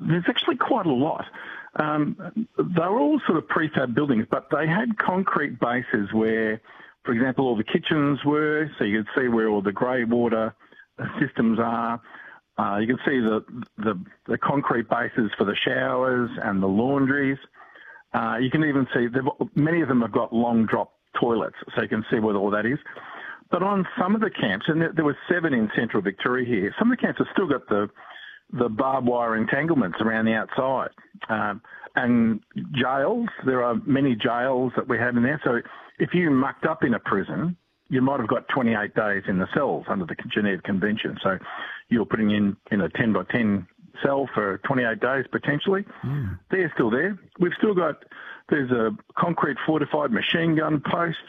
there's actually quite a lot. They were all sort of prefab buildings, but they had concrete bases where, for example, all the kitchens were, so you could see where all the grey water systems are. You can see the concrete bases for the showers and the laundries. You can even see many of them have got long drop toilets, so you can see where all that is. But on some of the camps, and there were 7 in central Victoria here, some of the camps have still got the barbed wire entanglements around the outside. And jails, there are many jails that we have in there. So if you mucked up in a prison, you might have got 28 days in the cells under the Geneva Convention. So you're putting in a 10 by 10 cell for 28 days potentially. They're still there. We've still got, there's a concrete fortified machine gun post,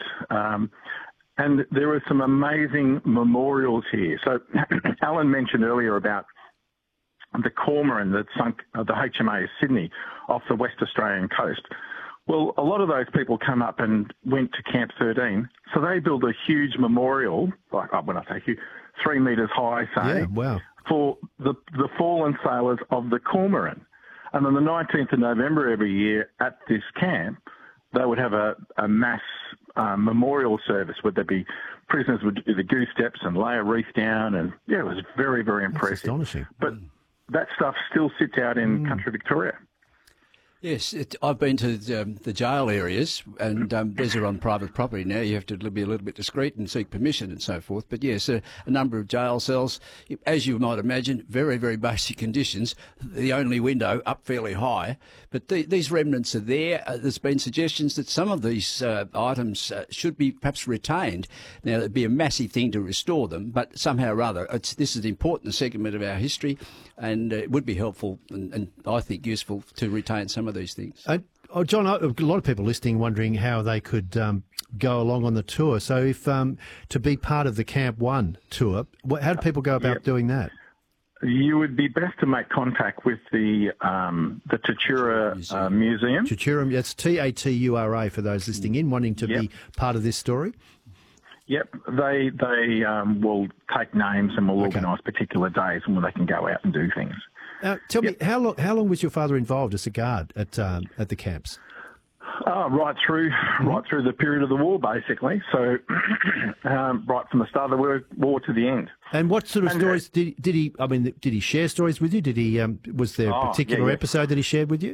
and there are some amazing memorials here. So Alan mentioned earlier about the Cormoran that sunk the HMAS Sydney off the West Australian coast. Well, a lot of those people come up and went to Camp 13, so they built a huge memorial, like when I say huge, 3 metres high, say, for the fallen sailors of the Cormoran. And on the 19th of November every year at this camp, they would have a mass memorial service where there'd be prisoners would do the goose steps and lay a wreath down, and it was very, very impressive. That's astonishing. But that stuff still sits out in country Victoria. Yes, I've been to the jail areas, and these are on private property now. You have to be a little bit discreet and seek permission and so forth. But yes, a number of jail cells, as you might imagine, very, very basic conditions. The only window up fairly high. But these remnants are there. There's been suggestions that some of these items should be perhaps retained. Now, it'd be a massive thing to restore them, but somehow or other, this is an important segment of our history, and it would be helpful and I think useful to retain some of these things. John, a lot of people listening wondering how they could go along on the tour. So if to be part of the Camp 1 tour, how do people go about doing that? You would be best to make contact with the Tatura Museum. Tatura, that's Tatura for those listening in, wanting to be part of this story. Yep, they will take names and will organise particular days when they can go out and do things. Tell me, how long was your father involved as a guard at the camps? Right through the period of the war, basically. So right from the start of the war to the end. And what sort of stories did he? I mean, did he share stories with you? Did he? Was there a particular episode that he shared with you?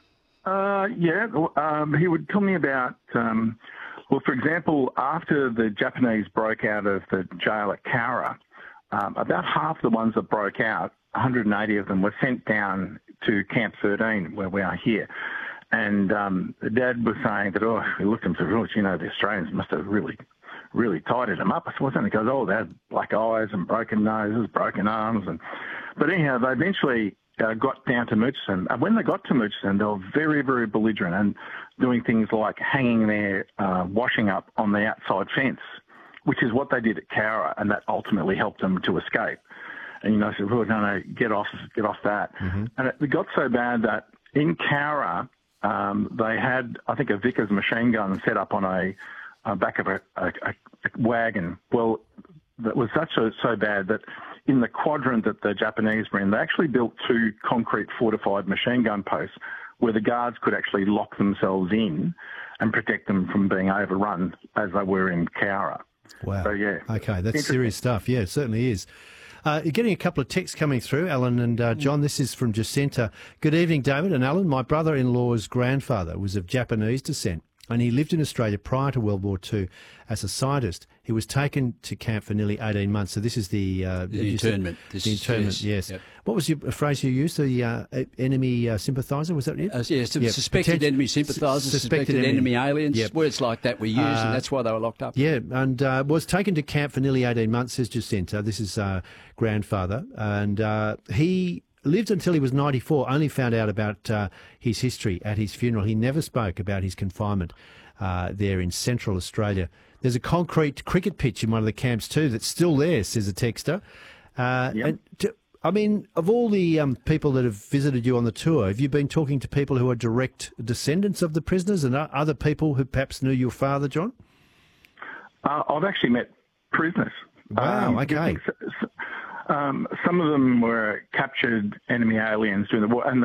He would tell me about. Well, for example, after the Japanese broke out of the jail at Cowra, about half the ones that broke out, 180 of them, were sent down to Camp 13, where we are here. And Dad was saying that, he looked at them and said, the Australians must have really, really tidied them up. I said, what's that? He goes, they had black eyes and broken noses, broken arms. But anyhow, they eventually got down to Murchison. And when they got to Murchison, they were very, very belligerent and doing things like hanging their washing up on the outside fence, which is what they did at Cowra, and that ultimately helped them to escape. And, I said, no, get off that. Mm-hmm. And it got so bad that in Cowra, they had, I think, a Vickers machine gun set up on a back of a wagon. Well, that was so bad that in the quadrant that the Japanese were in, they actually built 2 concrete fortified machine gun posts where the guards could actually lock themselves in and protect them from being overrun as they were in Cowra. Wow. So, yeah. Okay, that's serious stuff. Yeah, it certainly is. You're getting a couple of texts coming through, Alan and John. This is from Jacinta. Good evening, David and Alan. My brother-in-law's grandfather was of Japanese descent, and he lived in Australia prior to World War II as a scientist. He was taken to camp for nearly 18 months. So this is the internment. The internment, yes. Yep. What was your phrase you used? The enemy sympathiser, was that it? Yes, suspected enemy sympathisers, suspected enemy aliens. Yep. Words like that were used, and that's why they were locked up. Yeah, and was taken to camp for nearly 18 months, says Jacinta. This is grandfather. And he lived until he was 94, only found out about his history at his funeral. He never spoke about his confinement there in Central Australia. There's a concrete cricket pitch in one of the camps too that's still there, says a texter. And of all the people that have visited you on the tour, have you been talking to people who are direct descendants of the prisoners and other people who perhaps knew your father, John? I've actually met prisoners. Wow, okay. Some of them were captured enemy aliens during the war, and